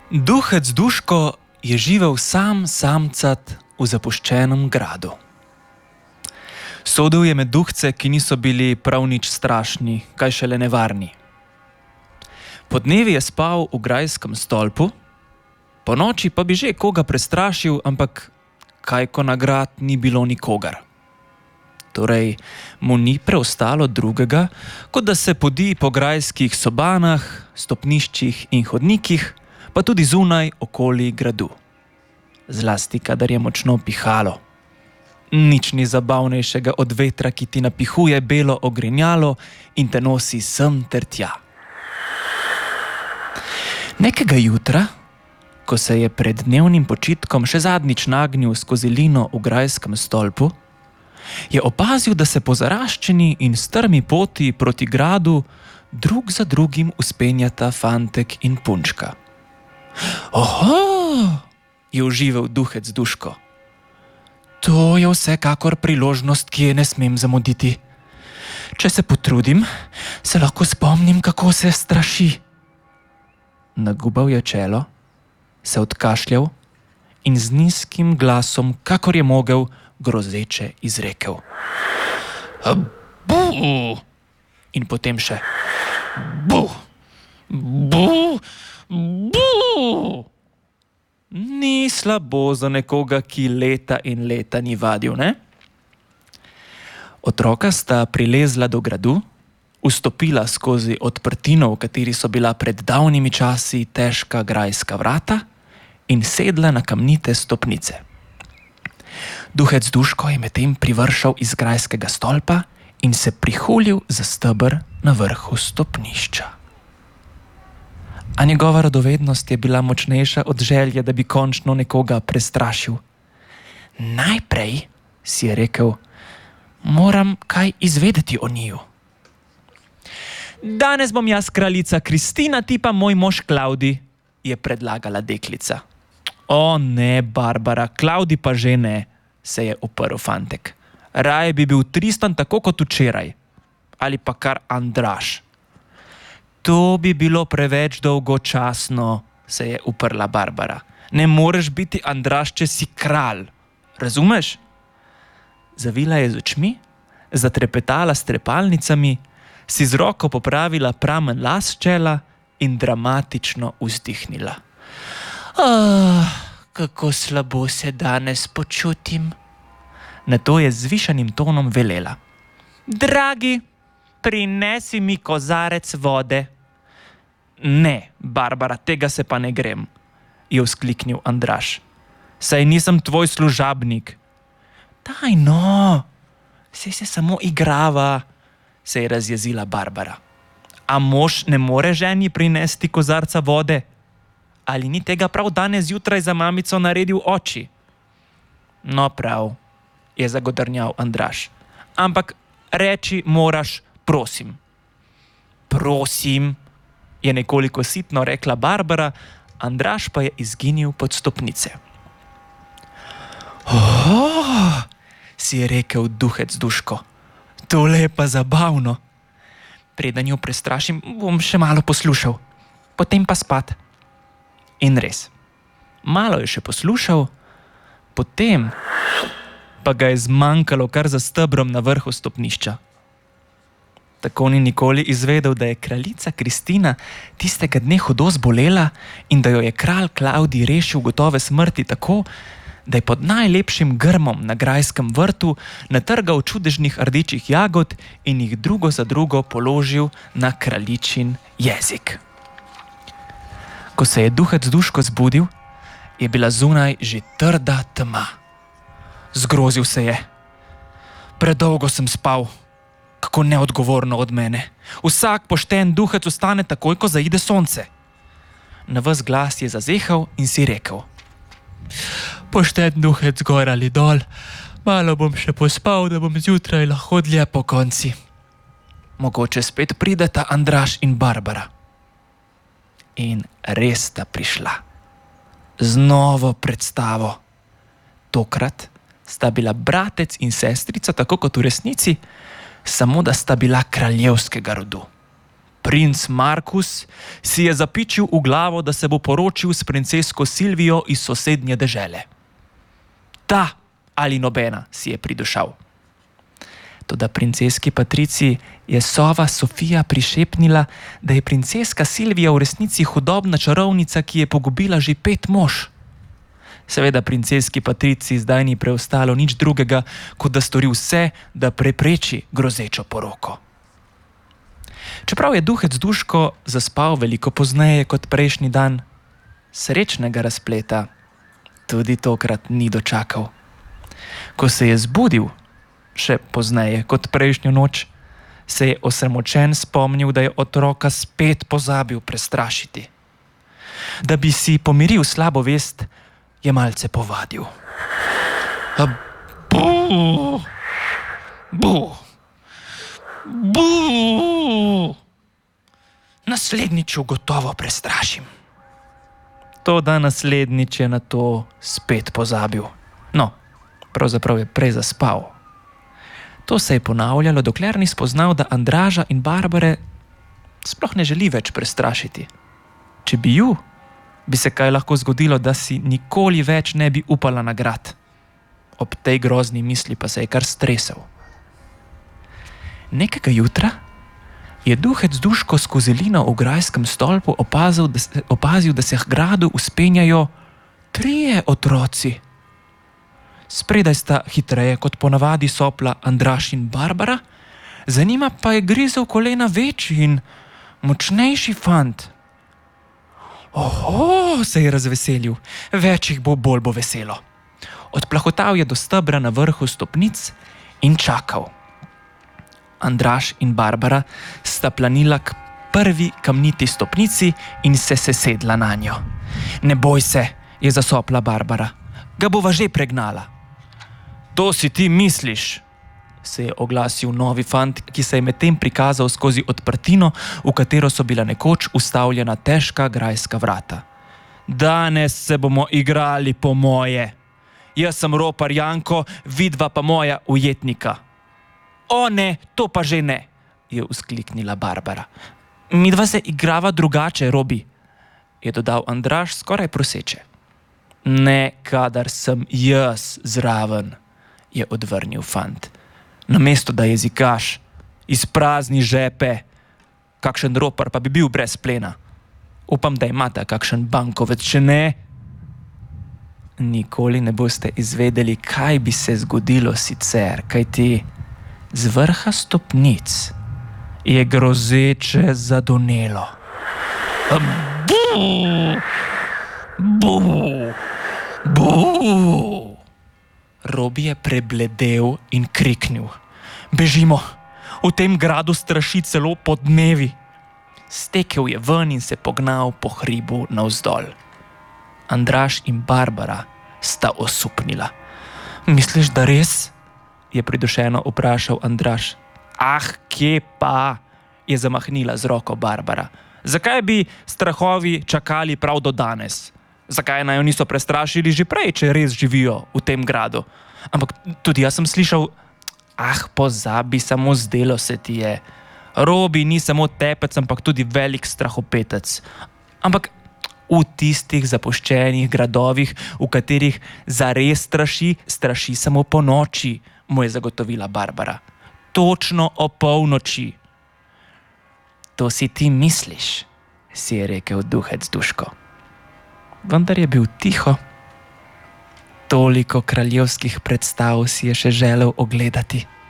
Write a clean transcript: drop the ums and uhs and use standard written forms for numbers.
Duhec Duško je živel samcat v zapuščenem gradu. Sodil je med duhce, ki niso bili prav nič strašni, kaj šele nevarni. Podnevi je spal v grajskem stolpu, po noči pa bi že koga prestrašil, ampak kaj ko nagrad ni bilo nikogar. Torej, mu ni preostalo drugega, kot da se podi po grajskih sobanah, stopniščih in hodnikih, pa tudi zunaj okoli gradu. Zlasti, kadar je močno pihalo. Nič ni zabavnejšega od vetra, ki ti napihuje belo ogrinjalo in te nosi sem ter tja. Nekega jutra, ko se je pred dnevnim počitkom še zadnjič nagnil skozi lino v grajskem stolpu, je opazil, da se po zaraščeni in strmi poti proti gradu drug za drugim vzpenjata fantek in punčka. Oho, je užival duhec Duško. To je vsekakor priložnost, ki je ne smem zamuditi. Če se potrudim, se lahko spomnim, kako se straši. Nagubal je čelo, se odkašljal in z nizkim glasom, kakor je mogel, grozeče izrekel. Bu! In potem še bu! Bu! Bu! Ni slabo za nekoga, ki leta in leta ni vadil, ne? Otroka sta prilezla do gradu, vstopila skozi odprtino, v kateri so bila pred davnimi časi težka grajska vrata, in sedla na kamnite stopnice. Duhec Duško je medtem privršal iz grajskega stolpa in se prihulil za steber na vrhu stopnišča. A njegova radovednost je bila močnejša od želje, da bi končno nekoga prestrašil. Najprej, si je rekel, moram kaj izvedeti o njiju. Danes bom jaz kraljica Kristina, ti pa moj mož Klavdi, je predlagala deklica. O ne, Barbara, Klavdi pa že ne, se je uprl fantek. Raje bi bil Tristan tako kot včeraj. Ali pa kar Andraž. To bi bilo preveč dolgočasno, se je uprla Barbara. Ne moreš biti Andraž, če si kralj. Razumeš? Zavila je z očmi, zatrepetala s trepalnicami, si z roko popravila pramen las čela in dramatično vzdihnila. Kako slabo se danes počutim. Nato je z zvišanim tonom velela. Dragi, prinesi mi kozarec vode. Ne, Barbara, tega se pa ne grem, je vzkliknil Andraž. Saj nisem tvoj služabnik. Daj no, saj se samo igrava, se je razjezila Barbara. A mož ne more ženi prinesti kozarca vode? Ali ni tega prav danes zjutraj za mamico naredil oči? No prav, je zagodrnjal Andraž. Ampak reči moraš prosim. Prosim, je nekoliko sitno rekla Barbara, Andraž pa je izginil pod stopnice. Si je rekel duhec Duško. Tole je pa zabavno. Preden jo prestrašim, bom še malo poslušal. Potem pa spat. In res, malo je še poslušal, potem pa ga je zmanjkalo kar za stebrom na vrhu stopnišča. Tako ni nikoli izvedel, da je kraljica Kristina tistega dne hudo zbolela in da jo je kralj Klavdij rešil gotove smrti tako, da je pod najlepšim grmom na grajskem vrtu natrgal čudežnih rdečih jagod in jih drugo za drugo položil na kraljičin jezik. Ko se je duhec Duško zbudil, je bila zunaj že trda tema. Zgrozil se je. Predolgo sem spal. Kako neodgovorno od mene. Vsak pošten duhec vstane takoj, ko zaide sonce. Na ves glas je zazehal in si rekel. Pošten duhec gor ali dol, malo bom še pospal, da bom zjutraj lahko dlje po konci. Mogoče spet prideta Andraž in Barbara. In res sta prišla. Z novo predstavo. Tokrat sta bila bratec in sestrica, tako kot v resnici, samo da sta bila kraljevskega rodu. Princ Markus si je zapičil v glavo, da se bo poročil s princesko Silvijo iz sosednje dežele. Ta ali nobena si je pridušal. Toda princeski Patriciji je sova Sofija prišepnila, da je princeska Silvija v resnici hudobna čarovnica, ki je pogubila že 5 mož. Seveda princeski Patriciji zdaj ni preostalo nič drugega, kot da stori vse, da prepreči grozečo poroko. Čeprav je duhec Duško zaspal veliko pozneje kot prejšnji dan, srečnega razpleta tudi tokrat ni dočakal. Ko se je zbudil, še pozneje kot prejšnjo noč, se je osramočen spomnil, da je otroka spet pozabil prestrašiti. Da bi si pomiril slabo vest, je malce povadil. Bu! Bu! Bu! Naslednjič gotovo prestrašim. Toda naslednjič je na to spet pozabil. No, pravzaprav je prej zaspal. To se je ponavljalo, dokler ni spoznal, da Andraža in Barbare sploh ne želi več prestrašiti. Če bi ju, bi se kaj lahko zgodilo, da si nikoli več ne bi upala na grad. Ob tej grozni misli pa se je kar stresel. Nekega jutra je duhec Duško skozi lino v grajskem stolpu opazil, da se k gradu vzpenjajo 3 otroci. Spredaj sta hitreje kot ponavadi sopla Andraž in Barbara, za njima pa je grizel kolena večji in močnejši fant. Oho, se je razveselil, več jih bo, bolj bo veselo. Odplahotal je do stebra na vrhu stopnic in čakal. Andraž in Barbara sta planila k prvi kamniti stopnici in se sesedla nanjo. Ne boj se, je zasopla Barbara, ga bova že pregnala. To si ti misliš, se je oglasil novi fant, ki se je medtem prikazal skozi odprtino, v katero so bila nekoč ustavljena težka grajska vrata. Danes se bomo igrali po moje. Jaz sem ropar Janko, vidva pa moja ujetnika. O ne, to pa že ne, je vzkliknila Barbara. Midva se igrava drugače, Robi, je dodal Andraž skoraj proseče. Ne, kadar sem jaz zraven, je odvrnil fant. Namesto da jezikaš, izprazni žepe, kakšen ropar pa bi bil brez plena. Upam, da imata kakšen bankovec, če ne. Nikoli ne boste izvedeli, kaj bi se zgodilo sicer, kajti z vrha stopnic je grozeče zadonelo. Bu! Bu! Bu! Robi je prebledel in kriknil. Bežimo, v tem gradu straši celo podnevi. Stekel je ven in se pognal po hribu navzdol. Andraž in Barbara sta osupnila. Misliš, da res? Je pridušeno vprašal Andraž. Ah, kje pa? Je zamahnila z roko Barbara. Zakaj bi strahovi čakali prav do danes? Zakaj naj jo niso prestrašili že prej, če res živijo v tem gradu? Ampak tudi jaz sem slišal, pozabi, samo zdelo se ti je. Robi ni samo tepec, ampak tudi velik strahopetec. Ampak v tistih zapuščenih gradovih, v katerih zares straši samo po noči, mu je zagotovila Barbara. Točno o polnoči. To si ti misliš, si je rekel duhec Duško. Vendar je bil tiho. Toliko kraljevskih predstav si je še želel ogledati.